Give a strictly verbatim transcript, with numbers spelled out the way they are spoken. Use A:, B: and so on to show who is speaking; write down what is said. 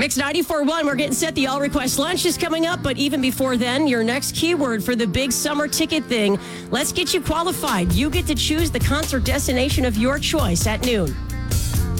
A: Mix ninety-four point one, we're getting set. The All Request Lunch is coming up, but even before then, your next keyword for the big summer ticket thing. Let's get you qualified. You get to choose the concert destination of your choice at noon.